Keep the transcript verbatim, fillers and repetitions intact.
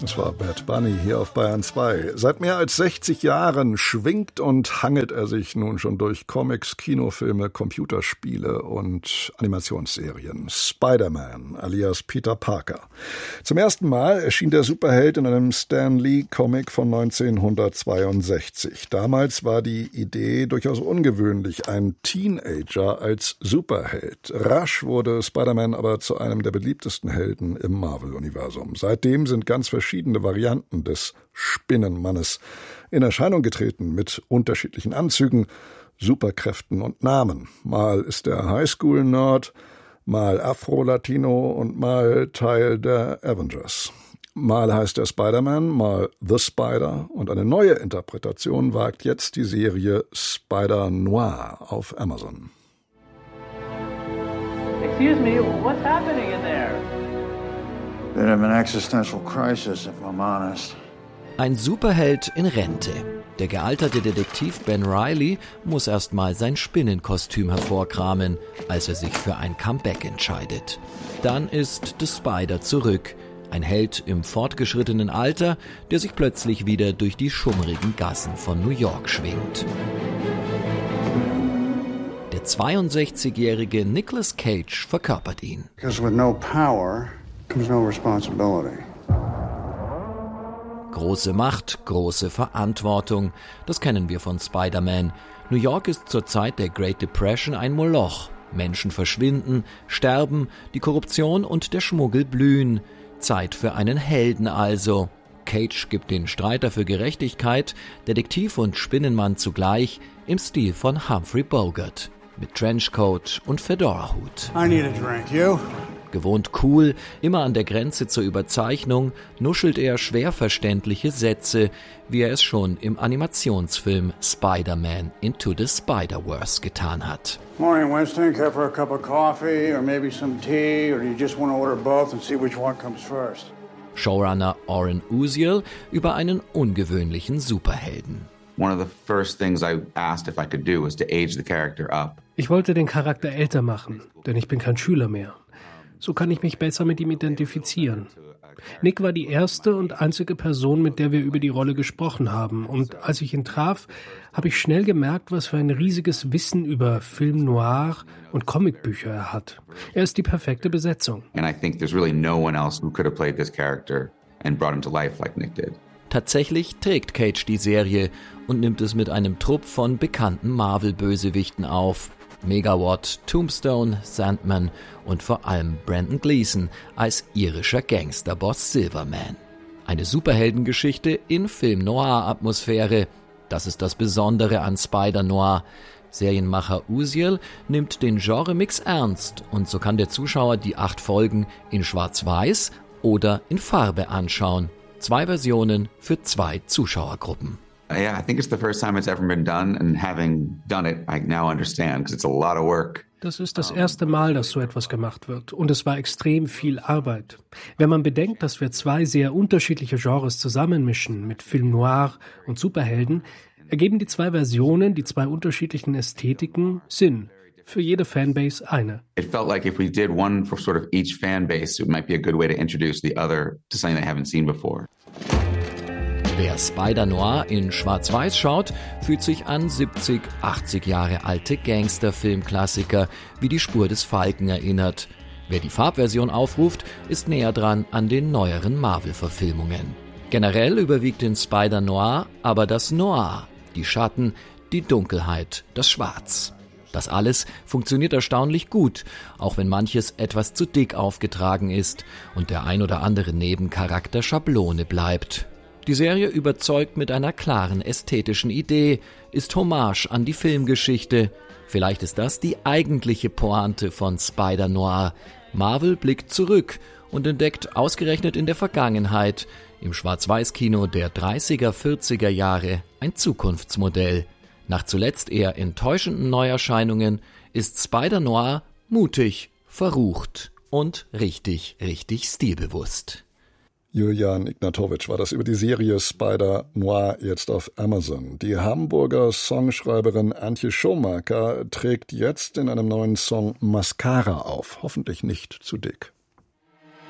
Das war Bad Bunny hier auf Bayern zwei. Seit mehr als sechzig Jahren schwingt und hangelt er sich nun schon durch Comics, Kinofilme, Computerspiele und Animationsserien. Spider-Man alias Peter Parker. Zum ersten Mal erschien der Superheld in einem Stan Lee-Comic von neunzehnhundertzweiundsechzig. Damals war die Idee durchaus ungewöhnlich, ein Teenager als Superheld. Rasch wurde Spider-Man aber zu einem der beliebtesten Helden im Marvel-Universum. Seitdem sind ganz verschiedene Varianten des Spinnenmannes in Erscheinung getreten mit unterschiedlichen Anzügen, Superkräften und Namen. Mal ist er Highschool-Nerd, mal Afro-Latino und mal Teil der Avengers. Mal heißt er Spider-Man, mal The Spider und eine neue Interpretation wagt jetzt die Serie Spider-Noir auf Amazon. Excuse me, what's happening in there? Bit of an existential crisis, if I'm honest. Ein Superheld in Rente. Der gealterte Detektiv Ben Reilly muss erst mal sein Spinnenkostüm hervorkramen, als er sich für ein Comeback entscheidet. Dann ist The Spider zurück, ein Held im fortgeschrittenen Alter, der sich plötzlich wieder durch die schummrigen Gassen von New York schwingt. Der zweiundsechzigjährige Nicolas Cage verkörpert ihn. Because with no power comes no responsibility. Große Macht, große Verantwortung, das kennen wir von Spider-Man. New York ist zur Zeit der Great Depression ein Moloch. Menschen verschwinden, sterben, die Korruption und der Schmuggel blühen. Zeit für einen Helden also. Cage gibt den Streiter für Gerechtigkeit, Detektiv und Spinnenmann zugleich, im Stil von Humphrey Bogart. Mit Trenchcoat und Fedora-Hut. I need a drink, you? Gewohnt cool, immer an der Grenze zur Überzeichnung, nuschelt er schwer verständliche Sätze, wie er es schon im Animationsfilm Spider-Man Into the Spider-Verse getan hat. Morning, Winston. Care for a cup of coffee or maybe some tea, or do you just want to order both and see which one comes first? Showrunner Oren Uziel über einen ungewöhnlichen Superhelden. One of the first things I asked if I could do was to age the character up. Ich wollte den Charakter älter machen, denn ich bin kein Schüler mehr. So kann ich mich besser mit ihm identifizieren. Nick war die erste und einzige Person, mit der wir über die Rolle gesprochen haben. Und als ich ihn traf, habe ich schnell gemerkt, was für ein riesiges Wissen über Film noir und Comicbücher er hat. Er ist die perfekte Besetzung. And I think there's really no one else who could have played this character and brought him to life like Nick did. Tatsächlich trägt Cage die Serie und nimmt es mit einem Trupp von bekannten Marvel-Bösewichten auf. Megawatt, Tombstone, Sandman und vor allem Brendan Gleeson als irischer Gangsterboss Silverman. Eine Superheldengeschichte in Film-Noir-Atmosphäre. Das ist das Besondere an Spider-Noir. Serienmacher Uziel nimmt den Genremix ernst und so kann der Zuschauer die acht Folgen in Schwarz-Weiß oder in Farbe anschauen. Zwei Versionen für zwei Zuschauergruppen. Yeah, I think it's the first time it's ever been done, and having done it, I now understand, because it's a lot of work. Das ist das erste Mal, dass so etwas gemacht wird. Und es war extrem viel Arbeit. Wenn man bedenkt, dass wir zwei sehr unterschiedliche Genres zusammenmischen, mit Film Noir und Superhelden, ergeben die zwei Versionen, die zwei unterschiedlichen Ästhetiken, Sinn. Für jede Fanbase eine. It felt like if we did one for sort of each fanbase, it might be a good way to introduce the other to something they haven't seen before. Wer Spider-Noir in Schwarz-Weiß schaut, fühlt sich an siebzig, achtzig Jahre alte Gangsterfilmklassiker wie Die Spur des Falken erinnert. Wer die Farbversion aufruft, ist näher dran an den neueren Marvel-Verfilmungen. Generell überwiegt in Spider-Noir aber das Noir, die Schatten, die Dunkelheit, das Schwarz. Das alles funktioniert erstaunlich gut, auch wenn manches etwas zu dick aufgetragen ist und der ein oder andere Nebencharakter Schablone bleibt. Die Serie überzeugt mit einer klaren ästhetischen Idee, ist Hommage an die Filmgeschichte. Vielleicht ist das die eigentliche Pointe von Spider-Noir. Marvel blickt zurück und entdeckt ausgerechnet in der Vergangenheit, im Schwarz-Weiß-Kino der dreißiger, vierziger Jahre, ein Zukunftsmodell. Nach zuletzt eher enttäuschenden Neuerscheinungen ist Spider-Noir mutig, verrucht und richtig, richtig stilbewusst. Julian Ignatowicz war das über die Serie Spider-Noir jetzt auf Amazon. Die Hamburger Songschreiberin Antje Schomaker trägt jetzt in einem neuen Song Mascara auf. Hoffentlich nicht zu dick.